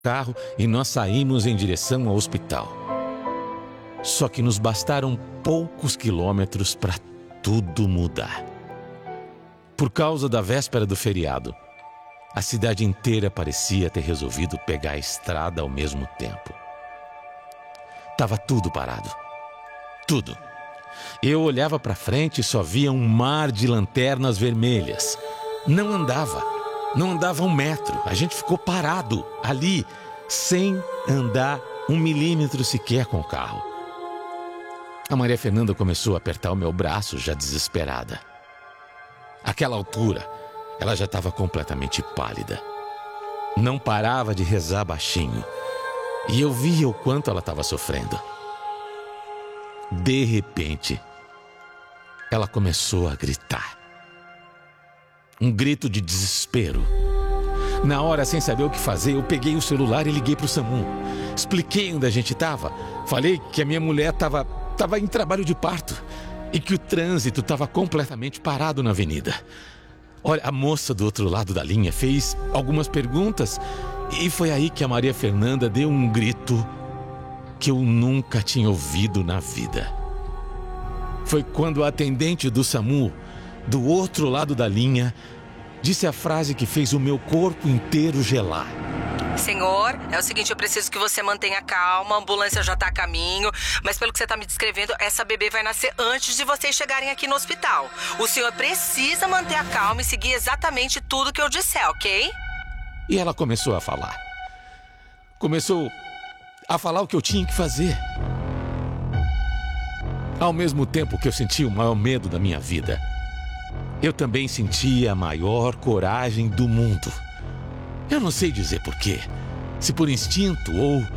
carro e nós saímos em direção ao hospital. Só que nos bastaram poucos quilômetros para tudo mudar. Por causa da véspera do feriado, a cidade inteira parecia ter resolvido pegar a estrada ao mesmo tempo. Tava tudo parado. Tudo. Eu olhava para frente e só via um mar de lanternas vermelhas. Não andava 1 metro. A gente ficou parado ali, sem andar 1 milímetro sequer com o carro. A Maria Fernanda começou a apertar o meu braço, já desesperada. Àquela altura, ela já estava completamente pálida. Não parava de rezar baixinho. E eu via o quanto ela estava sofrendo. De repente, ela começou a gritar. Um grito de desespero. Na hora, sem saber o que fazer, eu peguei o celular e liguei para o SAMU. Expliquei onde a gente estava. Falei que a minha mulher estava em trabalho de parto e que o trânsito estava completamente parado na avenida. Olha, a moça do outro lado da linha fez algumas perguntas e foi aí que a Maria Fernanda deu um grito que eu nunca tinha ouvido na vida. Foi quando a atendente do SAMU, do outro lado da linha, disse a frase que fez o meu corpo inteiro gelar. Senhor, é o seguinte, eu preciso que você mantenha calma, a ambulância já tá a caminho, mas pelo que você tá me descrevendo, essa bebê vai nascer antes de vocês chegarem aqui no hospital. O senhor precisa manter a calma e seguir exatamente tudo que eu disser, ok? E ela começou a falar. Começou a falar o que eu tinha que fazer. Ao mesmo tempo que eu sentia o maior medo da minha vida, eu também sentia a maior coragem do mundo. Eu não sei dizer por quê. Se por instinto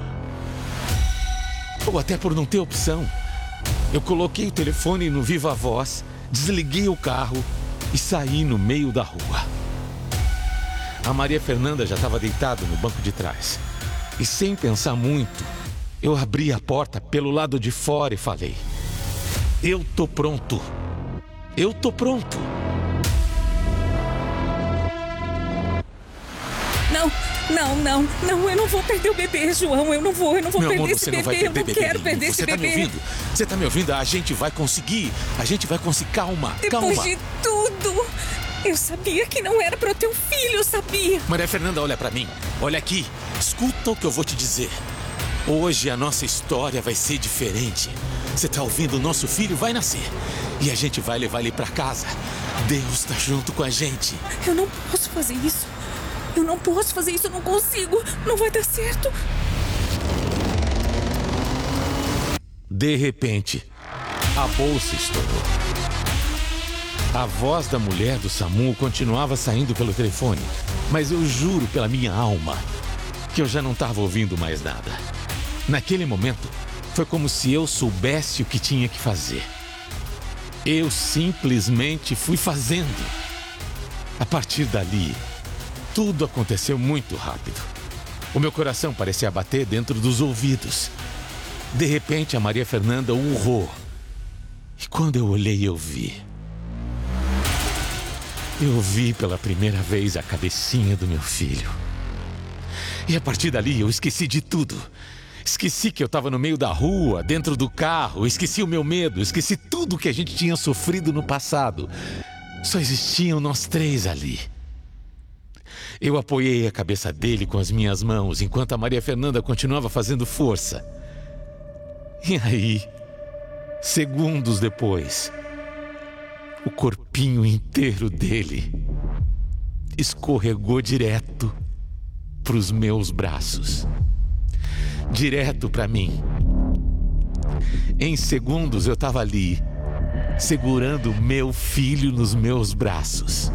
ou até por não ter opção. Eu coloquei o telefone no viva voz, desliguei o carro e saí no meio da rua. A Maria Fernanda já estava deitada no banco de trás. E sem pensar muito, eu abri a porta pelo lado de fora e falei: eu tô pronto. Eu tô pronto. Não, eu não vou perder o bebê, João. Eu não vou Meu perder amor, esse você bebê. não vai perder Eu não quero perder esse bebê. Você tá me ouvindo? Você tá me ouvindo? A gente vai conseguir. Calma, Depois calma. de tudo, eu sabia que não era pra eu ter um filho, eu sabia. Maria Fernanda, olha pra mim. Olha aqui. Escuta o que eu vou te dizer. Hoje a nossa história vai ser diferente. Você tá ouvindo? O nosso filho vai nascer. E a gente vai levar ele pra casa. Deus tá junto com a gente. Eu não posso fazer isso. Eu não consigo. Não vai dar certo. De repente, a bolsa estourou. A voz da mulher do SAMU continuava saindo pelo telefone, mas eu juro pela minha alma que eu já não estava ouvindo mais nada. Naquele momento, foi como se eu soubesse o que tinha que fazer. Eu simplesmente fui fazendo. A partir dali, tudo aconteceu muito rápido. O meu coração parecia bater dentro dos ouvidos. De repente, a Maria Fernanda urrou. E quando eu olhei, eu vi. Eu vi pela primeira vez a cabecinha do meu filho. E a partir dali, eu esqueci de tudo. Esqueci que eu estava no meio da rua, dentro do carro. Esqueci o meu medo. Esqueci tudo que a gente tinha sofrido no passado. Só existiam nós 3 ali. Eu apoiei a cabeça dele com as minhas mãos, enquanto a Maria Fernanda continuava fazendo força. E aí, segundos depois, o corpinho inteiro dele escorregou direto para os meus braços. Direto para mim. Em segundos eu estava ali, segurando meu filho nos meus braços.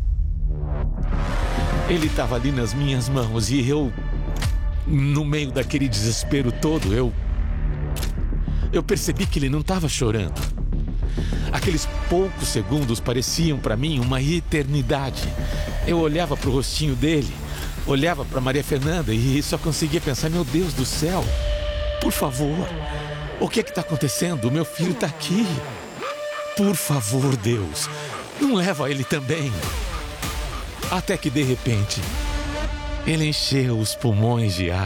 Ele estava ali nas minhas mãos e eu, no meio daquele desespero todo, eu percebi que ele não estava chorando. Aqueles poucos segundos pareciam para mim uma eternidade. Eu olhava para o rostinho dele, olhava para Maria Fernanda e só conseguia pensar: meu Deus do céu, por favor, o que é que está acontecendo? O meu filho está aqui. Por favor, Deus, não leva ele também. Até que de repente, Ele encheu os pulmões de ar